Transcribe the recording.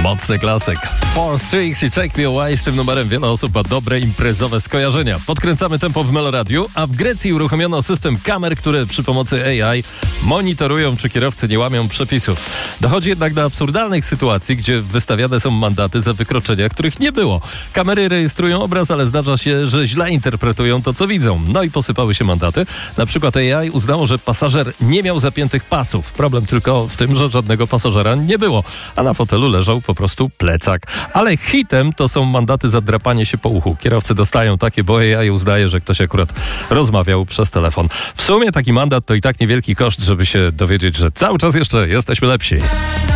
Mocny klasyk. Four Streaks i Take Me Away. Z tym numerem wiele osób ma dobre imprezowe skojarzenia. Podkręcamy tempo w Meloradiu, a w Grecji uruchomiono system kamer, które przy pomocy AI monitorują, czy kierowcy nie łamią przepisów. Dochodzi jednak do absurdalnych sytuacji, gdzie wystawiane są mandaty za wykroczenia, których nie było. Kamery rejestrują obraz, ale zdarza się, że źle interpretują to, co widzą. No i posypały się mandaty. Na przykład AI uznało, że pasażer nie miał zapiętych pasów. Problem tylko w tym, że żadnego pasażera nie było, a na fotelu leżał po prostu plecak. Ale hitem to są mandaty za drapanie się po uchu. Kierowcy dostają takie, bo AI uznaje, że ktoś akurat rozmawiał przez telefon. W sumie taki mandat to i tak niewielki koszt, żeby się dowiedzieć, że cały czas jeszcze jesteśmy lepsi.